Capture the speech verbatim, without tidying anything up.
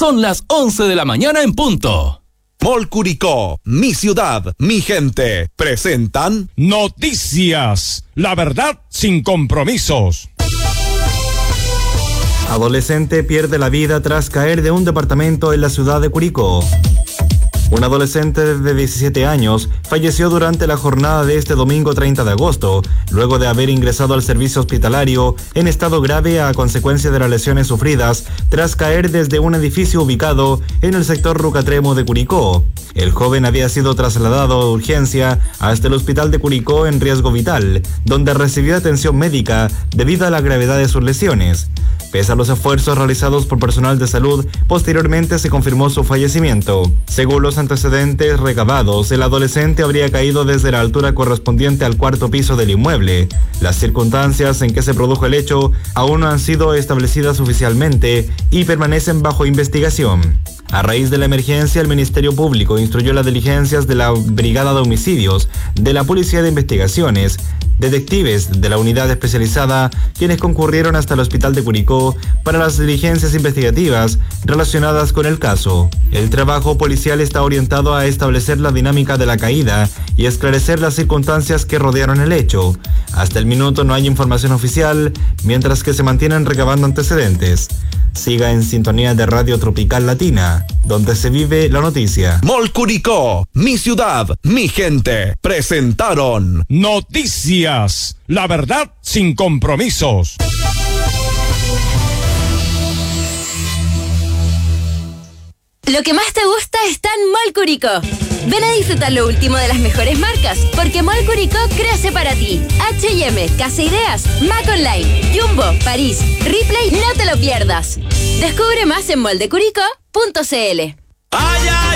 Son las once de la mañana en punto. Mall Curicó, mi ciudad, mi gente, presentan Noticias, la verdad sin compromisos. Adolescente pierde la vida tras caer de un departamento en la ciudad de Curicó. Un adolescente de diecisiete años falleció durante la jornada de este domingo treinta de agosto, luego de haber ingresado al servicio hospitalario en estado grave a consecuencia de las lesiones sufridas tras caer desde un edificio ubicado en el sector Rucatremo de Curicó. El joven había sido trasladado de urgencia hasta el hospital de Curicó en riesgo vital, donde recibió atención médica debido a la gravedad de sus lesiones. Pese a los esfuerzos realizados por personal de salud, posteriormente se confirmó su fallecimiento. Según los antecedentes recabados, el adolescente habría caído desde la altura correspondiente al cuarto piso del inmueble. Las circunstancias en que se produjo el hecho aún no han sido establecidas oficialmente y permanecen bajo investigación. A raíz de la emergencia, el Ministerio Público instruyó las diligencias de la Brigada de Homicidios, de la Policía de Investigaciones, detectives de la unidad especializada, quienes concurrieron hasta el hospital de Curicó para las diligencias investigativas relacionadas con el caso. El trabajo policial está orientado a establecer la dinámica de la caída y esclarecer las circunstancias que rodearon el hecho. Hasta el minuto no hay información oficial, mientras que se mantienen recabando antecedentes. Siga en sintonía de Radio Tropical Latina, donde se vive la noticia. Mall Curicó, mi ciudad, mi gente, presentaron Noticias, la verdad sin compromisos. Lo que más te gusta está en Mall Curicó. Ven a disfrutar lo último de las mejores marcas, porque Mall Curicó crece para ti. H y M, Casa Ideas, Mac Online, Jumbo, París, Ripley, no te lo pierdas. Descubre más en moldecuricó punto c l.